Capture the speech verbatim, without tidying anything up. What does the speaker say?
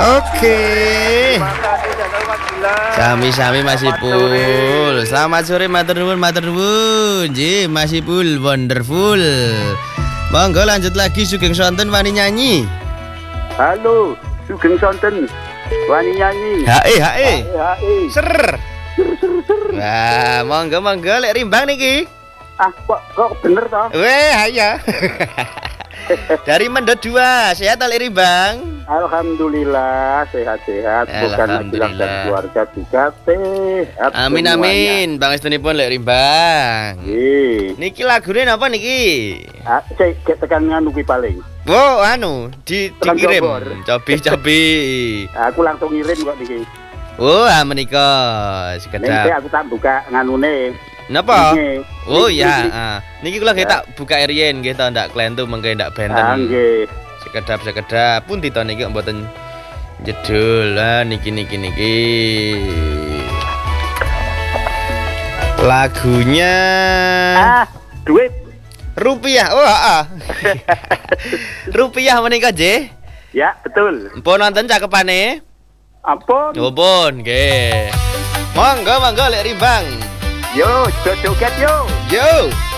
Oke. Terima kasih Channel Madila. Sami-sami Mas Ipul. Selamat sore matur nuwun matur nuwun. Nggih Mas Ipul wonderful. Monggo lanjut lagi Sugeng Sonten wani nyanyi. Halo, Sugeng Sonten wani nyanyi. Hae hae. Hae. Ser. Wah, monggo monggo lek rimbang niki. Ah, kok kok bener toh? Weh, ayo. Dari Mendut dua, sehat lek rimbang. Alhamdulillah sehat-sehat. Bukan bilang dan keluarga juga sehat. Amin amin. Bang estunipun lek rimbang. Nggih. Niki lagune napa niki? Ah, cek tekan nganu ki paling. Oh, anu, di dikirim. Cobi-cobi. Aku langsung ngirim kok niki. Oh, ah menika sekedap. Nanti aku tak buka nganune. Napa? Niki. Oh ya, Niki. ah. Niki kula nggih tak buka riyen nggih to ndak klentu mengke ndak benten. Ah, nggih. Sekedap-sekedap pun tito niki mboten jedul. Lah niki niki niki. Lagunya Ah, duit. Rupiah. Oh, heeh. Rupiah menika nggih. Ya, betul. Mpun nonton cakepane? Ampun. Oh, pun nggih. Monggo monggo lek rimbang. Yo, joget yo. Yo.